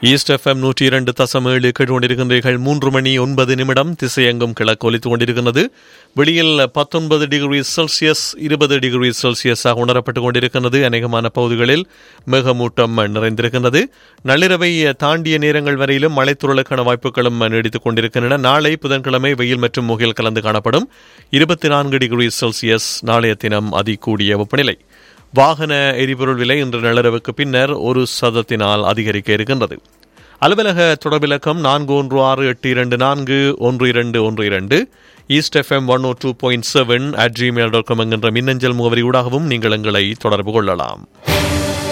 East FM 102.7 கேட்டுக்கொண்டிருக்கின்றீர்கள். 3:09 திசையெங்கும் கிழக்கு ஒலித்துக் கொண்டிருக்கிறது. வெளியில் 19 டிகிரி செல்சியஸ் 20 டிகிரி செல்சியஸாக உணரப்பட்டுக் கொண்டிருக்கிறது. அநேகமான பகுதிகளில் மேகமூட்டம் நிறைந்திருக்கிறது. நள்ளிரவை தாண்டிய நேரங்கள் வரையிலும் மழைத்துறலுக்கான வாய்ப்புகளும் நீடித்துக் கொண்டிருக்கின்றன. நாளை புதன்கிழமை வெயில் மற்றும் முகில் கலந்து காணப்படும். 24 டிகிரி செல்சியஸ் நாளைய தினம் அதிகூடிய வெப்பநிலை. வாகன எரிபொருள் விலை இன்று நள்ளிரவுக்கு பின்னர் 1% அதிகரிக்க இருக்கின்றது. அலுவலக தொடர்பிலக்கம் 4168241212 ஈஸ்ட் எஃப்எம் 102.7 @gmail.com என்கின்ற மின்னஞ்சல் முகவரி ஊடாகவும் நீங்கள் எங்களை தொடர்பு கொள்ளலாம்.